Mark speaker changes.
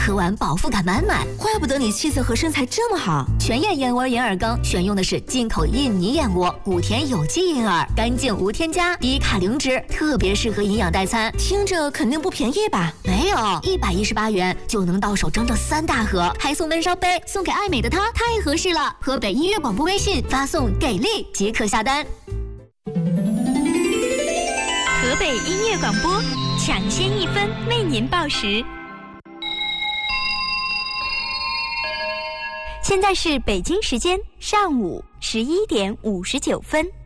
Speaker 1: 喝完饱腹感满满。
Speaker 2: 怪不得你气色和身材这么好。
Speaker 1: 全燕燕窝银耳羹选用的是进口印尼燕窝，谷田有机银耳，干净无添加，低卡零脂，特别适合营养代餐。
Speaker 2: 听着肯定不便宜吧？
Speaker 1: 没有，118元就能到手整整3大盒，还送闷烧杯，送给爱美的她太合适了。河北音乐广播微信发送给力即可下单。
Speaker 3: 河北音乐广播，抢先1分为您报时。现在是北京时间上午11点59分。